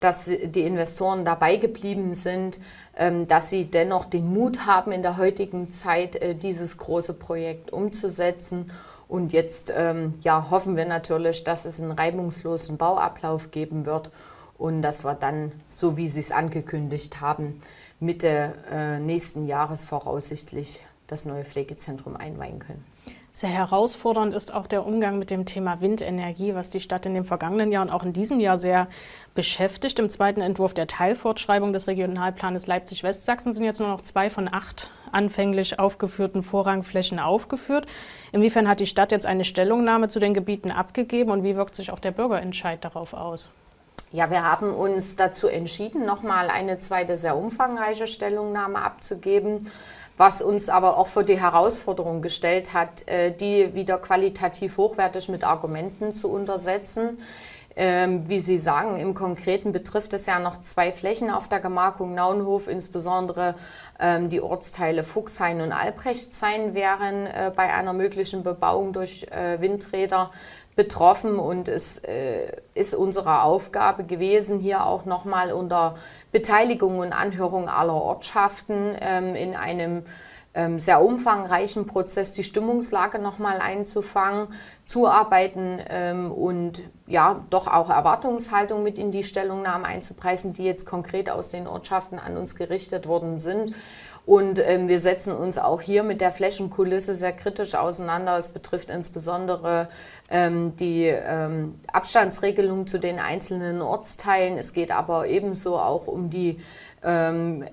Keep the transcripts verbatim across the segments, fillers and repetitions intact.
dass die Investoren dabei geblieben sind, dass sie dennoch den Mut haben, in der heutigen Zeit dieses große Projekt umzusetzen. Und jetzt ja, hoffen wir natürlich, dass es einen reibungslosen Bauablauf geben wird und dass wir dann, so wie Sie es angekündigt haben, Mitte nächsten Jahres voraussichtlich das neue Pflegezentrum einweihen können. Sehr herausfordernd ist auch der Umgang mit dem Thema Windenergie, was die Stadt in dem vergangenen Jahr und auch in diesem Jahr sehr beschäftigt. Im zweiten Entwurf der Teilfortschreibung des Regionalplanes Leipzig-Westsachsen sind jetzt nur noch zwei von acht anfänglich aufgeführten Vorrangflächen aufgeführt. Inwiefern hat die Stadt jetzt eine Stellungnahme zu den Gebieten abgegeben und wie wirkt sich auch der Bürgerentscheid darauf aus? Ja, wir haben uns dazu entschieden, nochmal eine zweite sehr umfangreiche Stellungnahme abzugeben, was uns aber auch vor die Herausforderung gestellt hat, die wieder qualitativ hochwertig mit Argumenten zu untersetzen. Wie Sie sagen, im Konkreten betrifft es ja noch zwei Flächen auf der Gemarkung Naunhof, insbesondere die Ortsteile Fuchshain und Albrechtshain wären bei einer möglichen Bebauung durch Windräder betroffen, und es äh, ist unsere Aufgabe gewesen, hier auch nochmal unter Beteiligung und Anhörung aller Ortschaften ähm, in einem ähm, sehr umfangreichen Prozess die Stimmungslage nochmal einzufangen, zuarbeiten ähm, und ja, doch auch Erwartungshaltung mit in die Stellungnahme einzupreisen, die jetzt konkret aus den Ortschaften an uns gerichtet worden sind. Und ähm, wir setzen uns auch hier mit der Flächenkulisse sehr kritisch auseinander. Es betrifft insbesondere ähm, die ähm, Abstandsregelung zu den einzelnen Ortsteilen. Es geht aber ebenso auch um die ähm,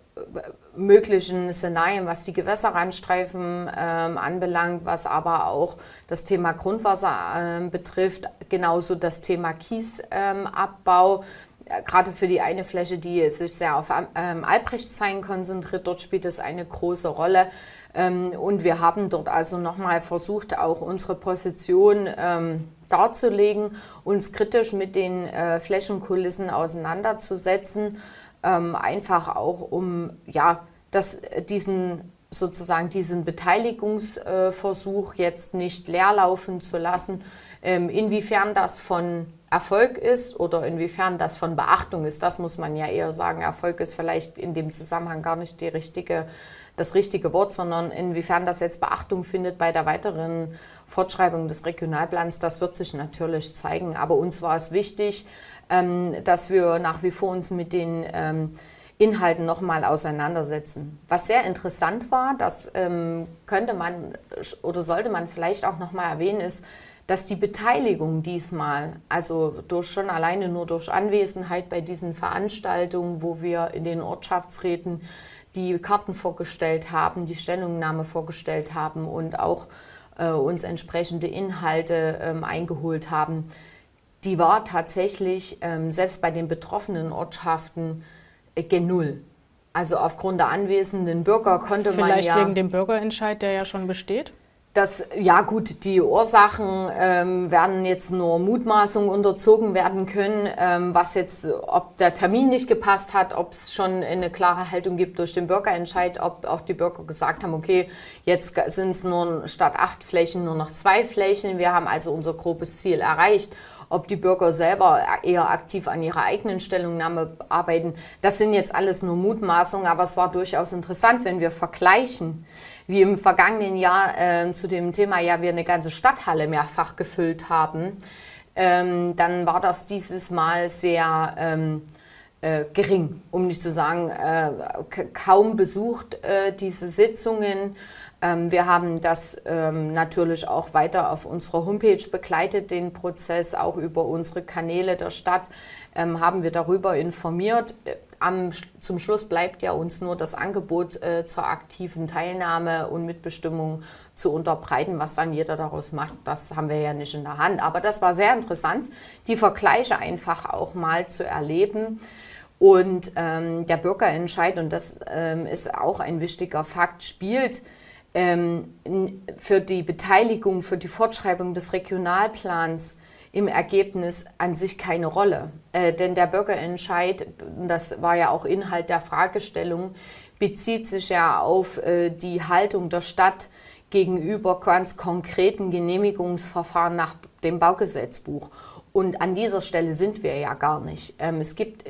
möglichen Szenarien, was die Gewässerrandstreifen ähm, anbelangt, was aber auch das Thema Grundwasser ähm, betrifft, genauso das Thema Kiesabbau. Ähm, Gerade für die eine Fläche, die sich sehr auf ähm, Albrechtshain konzentriert, dort spielt es eine große Rolle. Ähm, und wir haben dort also nochmal versucht, auch unsere Position ähm, darzulegen, uns kritisch mit den äh, Flächenkulissen auseinanderzusetzen, ähm, einfach auch um ja, das, diesen sozusagen diesen Beteiligungsversuch jetzt nicht leerlaufen zu lassen. Ähm, inwiefern das von Erfolg ist oder inwiefern das von Beachtung ist, das muss man ja eher sagen. Erfolg ist vielleicht in dem Zusammenhang gar nicht die richtige, das richtige Wort, sondern inwiefern das jetzt Beachtung findet bei der weiteren Fortschreibung des Regionalplans, das wird sich natürlich zeigen. Aber uns war es wichtig, ähm, dass wir nach wie vor uns mit den ähm, Inhalten nochmal auseinandersetzen. Was sehr interessant war, das ähm, könnte man oder sollte man vielleicht auch nochmal erwähnen, ist, dass die Beteiligung diesmal, also durch schon alleine nur durch Anwesenheit bei diesen Veranstaltungen, wo wir in den Ortschaftsräten die Karten vorgestellt haben, die Stellungnahme vorgestellt haben und auch äh, uns entsprechende Inhalte ähm, eingeholt haben, die war tatsächlich ähm, selbst bei den betroffenen Ortschaften äh, gen Null. Also aufgrund der anwesenden Bürger konnte Vielleicht man ja... Vielleicht wegen dem Bürgerentscheid, der ja schon besteht? Das, ja gut, die Ursachen ähm, werden jetzt nur Mutmaßungen unterzogen werden können, ähm, was jetzt, ob der Termin nicht gepasst hat, ob es schon eine klare Haltung gibt durch den Bürgerentscheid, ob auch die Bürger gesagt haben, okay, jetzt sind es nur statt acht Flächen nur noch zwei Flächen, wir haben also unser grobes Ziel erreicht. Ob die Bürger selber eher aktiv an ihrer eigenen Stellungnahme arbeiten, das sind jetzt alles nur Mutmaßungen, aber es war durchaus interessant, wenn wir vergleichen, wie im vergangenen Jahr äh, zu dem Thema, ja, wir eine ganze Stadthalle mehrfach gefüllt haben, ähm, dann war das dieses Mal sehr ähm, äh, gering, um nicht zu sagen, äh, kaum besucht, äh, diese Sitzungen. Ähm, wir haben das ähm, natürlich auch weiter auf unserer Homepage begleitet, den Prozess, auch über unsere Kanäle der Stadt ähm, haben wir darüber informiert. Am, zum Schluss bleibt ja uns nur das Angebot äh, zur aktiven Teilnahme und Mitbestimmung zu unterbreiten. Was dann jeder daraus macht, das haben wir ja nicht in der Hand. Aber das war sehr interessant, die Vergleiche einfach auch mal zu erleben. Und ähm, der Bürgerentscheid, und das ähm, ist auch ein wichtiger Fakt, spielt ähm, für die Beteiligung, für die Fortschreibung des Regionalplans im Ergebnis an sich keine Rolle. Äh, denn der Bürgerentscheid, das war ja auch Inhalt der Fragestellung, bezieht sich ja auf äh, die Haltung der Stadt gegenüber ganz konkreten Genehmigungsverfahren nach dem Baugesetzbuch. Und an dieser Stelle sind wir ja gar nicht. Ähm, es gibt